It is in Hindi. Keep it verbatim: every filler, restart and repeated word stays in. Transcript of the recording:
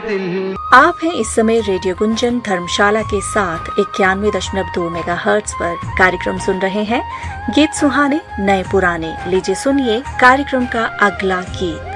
आप हैं इस समय रेडियो गुंजन धर्मशाला के साथ इक्यानवे दशमलव दो मेगा हर्ट्ज पर कार्यक्रम सुन रहे हैं। गीत सुहाने नए पुराने, लीजिए सुनिए कार्यक्रम का अगला गीत।